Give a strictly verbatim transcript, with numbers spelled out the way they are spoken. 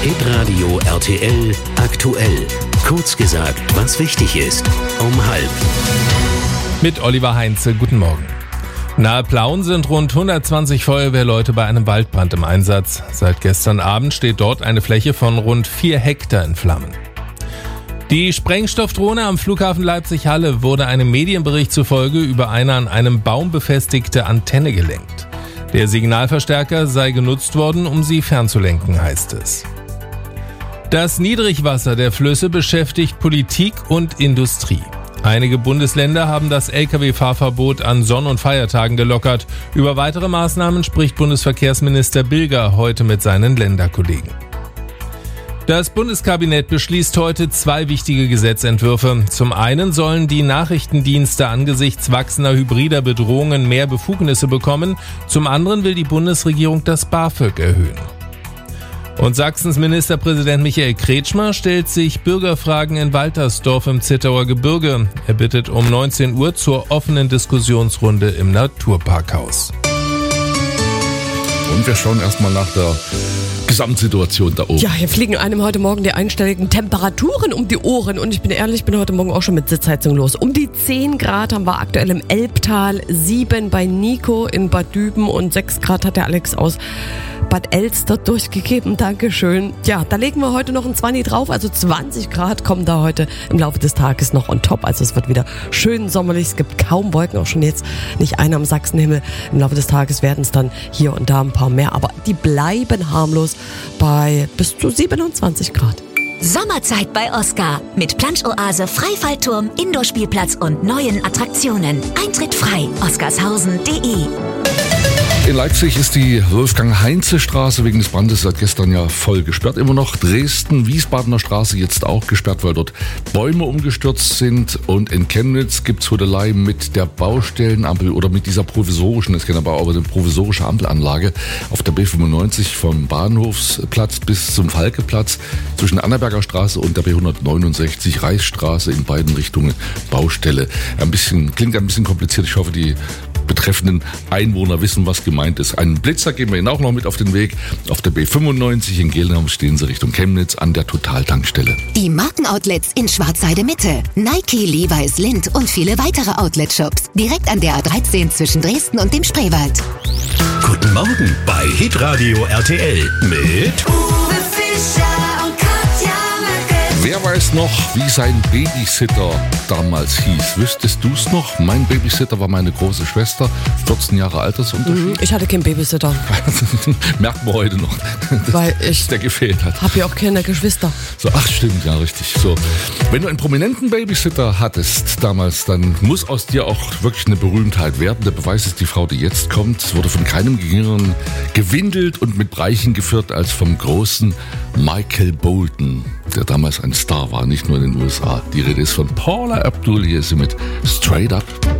Hitradio R T L aktuell. Kurz gesagt, was wichtig ist. Um halb. Mit Oliver Heinze, guten Morgen. Nahe Plauen sind rund hundertzwanzig Feuerwehrleute bei einem Waldbrand im Einsatz. Seit gestern Abend steht dort eine Fläche von rund vier Hektar in Flammen. Die Sprengstoffdrohne am Flughafen Leipzig-Halle wurde einem Medienbericht zufolge über eine an einem Baum befestigte Antenne gelenkt. Der Signalverstärker sei genutzt worden, um sie fernzulenken, heißt es. Das Niedrigwasser der Flüsse beschäftigt Politik und Industrie. Einige Bundesländer haben das L K W-Fahrverbot an Sonn- und Feiertagen gelockert. Über weitere Maßnahmen spricht Bundesverkehrsminister Bilger heute mit seinen Länderkollegen. Das Bundeskabinett beschließt heute zwei wichtige Gesetzentwürfe. Zum einen sollen die Nachrichtendienste angesichts wachsender hybrider Bedrohungen mehr Befugnisse bekommen. Zum anderen will die Bundesregierung das BAföG erhöhen. Und Sachsens Ministerpräsident Michael Kretschmer stellt sich Bürgerfragen in Waltersdorf im Zittauer Gebirge. Er bittet um neunzehn Uhr zur offenen Diskussionsrunde im Naturparkhaus. Und wir schauen erstmal nach der Gesamtsituation da oben. Ja, hier fliegen einem heute Morgen die einstelligen Temperaturen um die Ohren. Und ich bin ehrlich, ich bin heute Morgen auch schon mit Sitzheizung los. Um die zehn Grad haben wir aktuell im Elbtal, sieben bei Nico in Bad Düben und sechs Grad hat der Alex aus Bad Elster durchgegeben. Dankeschön. Ja, da legen wir heute noch ein zwanzig drauf. Also zwanzig Grad kommen da heute im Laufe des Tages noch on top. Also es wird wieder schön sommerlich. Es gibt kaum Wolken, auch schon jetzt nicht eine am Sachsenhimmel. Im Laufe des Tages werden es dann hier und da ein paar mehr. Aber die bleiben harmlos bei bis zu siebenundzwanzig Grad. Sommerzeit bei Oscar mit Planschoase, Freifallturm, Indoor-Spielplatz und neuen Attraktionen. Eintritt frei. oscarshausen punkt de. In Leipzig ist die Wolfgang-Heinze-Straße wegen des Brandes seit gestern ja voll gesperrt. Immer noch Dresden-Wiesbadener Straße jetzt auch gesperrt, weil dort Bäume umgestürzt sind. Und in Chemnitz gibt's Hudelei mit der Baustellenampel oder mit dieser provisorischen, es kennt aber auch eine provisorische Ampelanlage auf der B fünfundneunzig vom Bahnhofsplatz bis zum Falkeplatz zwischen Annaberger Straße und der B hundertneunundsechzig Reichsstraße in beiden Richtungen Baustelle. Ein bisschen, klingt ein bisschen kompliziert. Ich hoffe, die betreffenden Einwohner wissen, was gemeint ist. Einen Blitzer geben wir Ihnen auch noch mit auf den Weg. Auf der B fünfundneunzig in Gelnham stehen Sie Richtung Chemnitz an der Totaltankstelle. Die Markenoutlets in Schwarzheide Mitte. Nike, Levi's, Lindt und viele weitere Outlet-Shops. Direkt an der A dreizehn zwischen Dresden und dem Spreewald. Guten Morgen bei Hitradio R T L mit Uwe Fischer und Katja Merkel. Wer weiß noch, wie sein Babysitter damals hieß? Wüsstest du es noch? Mein Babysitter war meine große Schwester, vierzehn Jahre Altersunterschied. Ich hatte keinen Babysitter. Merkt man heute noch, dass Weil ich der gefehlt hat. habe ja auch keine Geschwister. So, ach stimmt, ja richtig. So, wenn du einen prominenten Babysitter hattest damals, dann muss aus dir auch wirklich eine Berühmtheit werden. Der Beweis ist die Frau, die jetzt kommt. Es wurde von keinem geringeren gewindelt und mit Breichen geführt als vom großen Michael Bolton, der damals ein Star war, nicht nur in den U S A. Die Rede ist von Paula Abdul, hier ist sie mit Straight Up.